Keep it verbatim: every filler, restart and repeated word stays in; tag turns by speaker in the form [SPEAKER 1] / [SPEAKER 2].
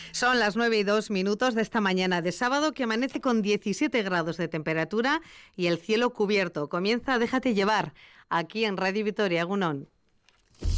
[SPEAKER 1] Son las nueve y dos minutos de esta mañana de sábado que amanece con diecisiete grados de temperatura y el cielo cubierto. Comienza Déjate llevar aquí en Radio Vitoria, Egunon.